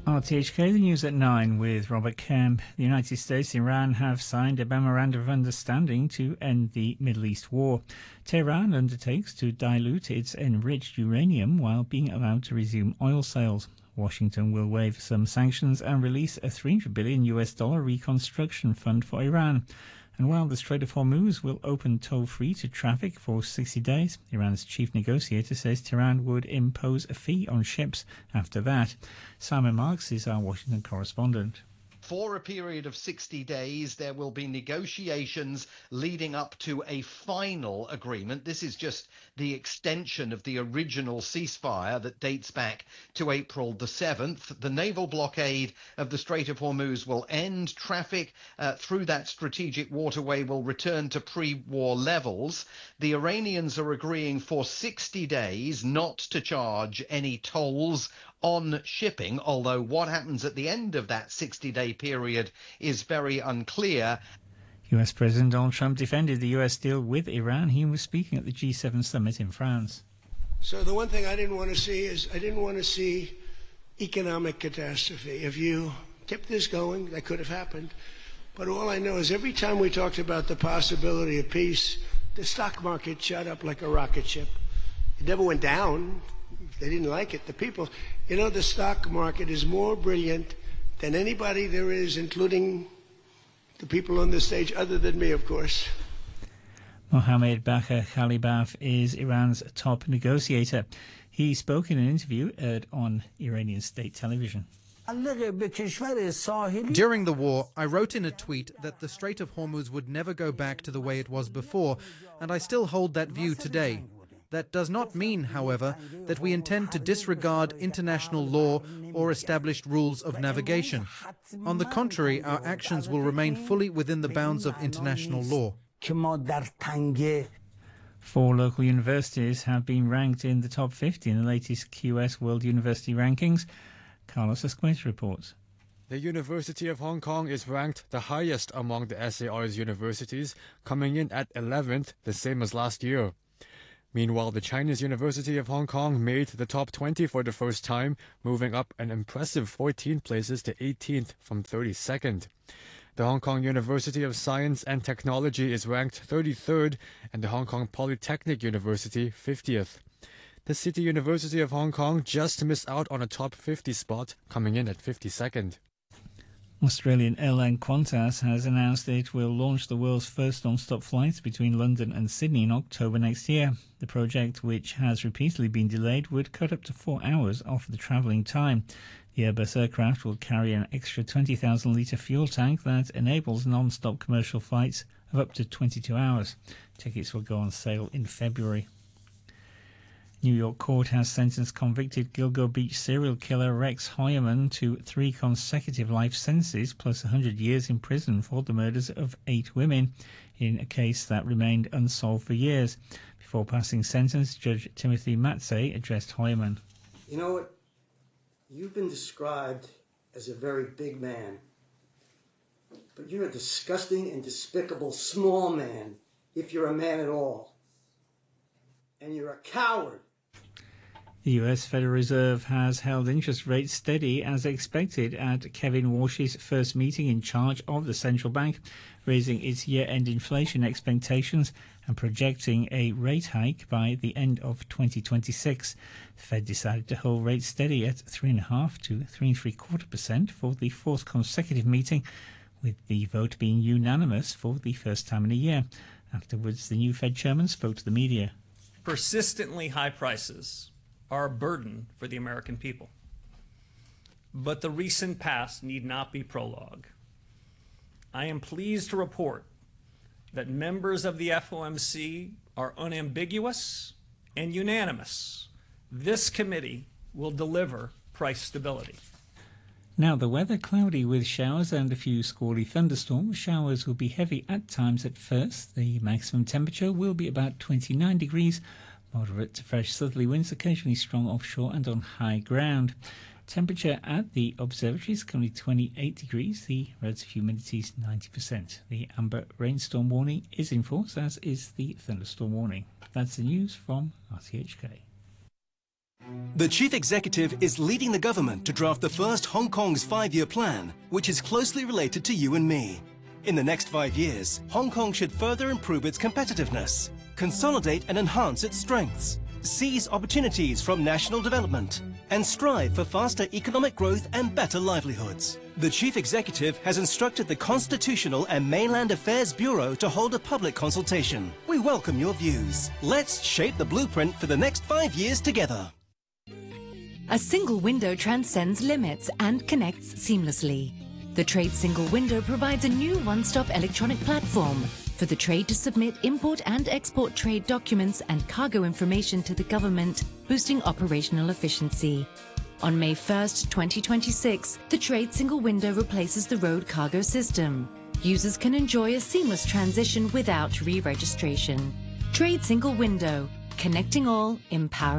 RTHK, the news at 9 with Robert Kemp. The United States and Iran have signed a memorandum of understanding to end the Middle East war. Tehran undertakes to dilute its enriched uranium while being allowed to resume oil sales. Washington will waive some sanctions and release a $300 billion reconstruction fund for Iran. And while the Strait of Hormuz will open toll-free to traffic for 60 days, Iran's chief negotiator says Tehran would impose a fee on ships after that. Simon Marks is our Washington correspondent. For a period of 60 days, there will be negotiations leading up to a final agreement. This is just the extension of the original ceasefire that dates back to April the 7th. The naval blockade of the Strait of Hormuz will end. Traffic through that strategic waterway will return to pre-war levels. The Iranians are agreeing for 60 days not to charge any tolls on shipping, although what happens at the end of that 60-day period is very unclear. US President Donald Trump defended the US deal with Iran. He was speaking at the G7 summit in France. So the one thing I didn't want to see is I didn't want to see economic catastrophe. If you kept this going, that could have happened. But all I know is every time we talked about the possibility of peace, the stock market shot up like a rocket ship. It never went down. They didn't like it. The people, the stock market is more brilliant than anybody there is, including the people on the stage, other than me, of course. Mohammed Bakr Khalibaf is Iran's top negotiator. He spoke in an interview on Iranian state television. During the war, I wrote in a tweet that the Strait of Hormuz would never go back to the way it was before, and I still hold that view today. That does not mean, however, that we intend to disregard international law or established rules of navigation. On the contrary, our actions will remain fully within the bounds of international law. 4 local universities have been ranked in the top 50 in the latest QS World University Rankings. Carlos Esqueta reports. The University of Hong Kong is ranked the highest among the SAR's universities, coming in at 11th, the same as last year. Meanwhile, the Chinese University of Hong Kong made the top 20 for the first time, moving up an impressive 14 places to 18th from 32nd. The Hong Kong University of Science and Technology is ranked 33rd, and the Hong Kong Polytechnic University 50th. The City University of Hong Kong just missed out on a top 50 spot, coming in at 52nd. Australian airline Qantas has announced it will launch the world's first non-stop flights between London and Sydney in October next year. The project, which has repeatedly been delayed, would cut up to 4 hours off the travelling time. The Airbus aircraft will carry an extra 20,000-litre fuel tank that enables non-stop commercial flights of up to 22 hours. Tickets will go on sale in February. New York court has sentenced convicted Gilgo Beach serial killer Rex Heuermann to 3 consecutive life sentences plus 100 years in prison for the murders of 8 women in a case that remained unsolved for years. Before passing sentence, Judge Timothy Matsey addressed Heuermann. You know what? You've been described as a very big man, but you're a disgusting and despicable small man, if you're a man at all. And you're a coward. The US Federal Reserve has held interest rates steady as expected at Kevin Warsh's first meeting in charge of the central bank, raising its year-end inflation expectations and projecting a rate hike by the end of 2026. The Fed decided to hold rates steady at 3.5% to 3.75% for the 4th consecutive meeting, with the vote being unanimous for the first time in a year. Afterwards, the new Fed chairman spoke to the media. Persistently high prices are a burden for the American people. But the recent past need not be prologue. I am pleased to report that members of the FOMC are unambiguous and unanimous. This committee will deliver price stability. Now the weather, cloudy with showers and a few squally thunderstorms. Showers will be heavy at times at first. The maximum temperature will be about 29 degrees. Moderate to fresh southerly winds, occasionally strong offshore and on high ground. Temperature at the observatory is currently 28 degrees. The relative humidity is 90%. The amber rainstorm warning is in force, as is the thunderstorm warning. That's the news from RTHK. The Chief Executive is leading the government to draft the first Hong Kong's 5-year plan, which is closely related to you and me. In the next 5 years, Hong Kong should further improve its competitiveness, consolidate and enhance its strengths, seize opportunities from national development, and strive for faster economic growth and better livelihoods. The Chief Executive has instructed the Constitutional and Mainland Affairs Bureau to hold a public consultation. We welcome your views. Let's shape the blueprint for the next 5 years together. A single window transcends limits and connects seamlessly. The Trade Single Window provides a new one-stop electronic platform for the trade to submit import and export trade documents and cargo information to the government, boosting operational efficiency. On May 1st, 2026, the Trade Single Window replaces the road cargo system. Users can enjoy a seamless transition without re-registration. Trade Single Window, connecting all, empowering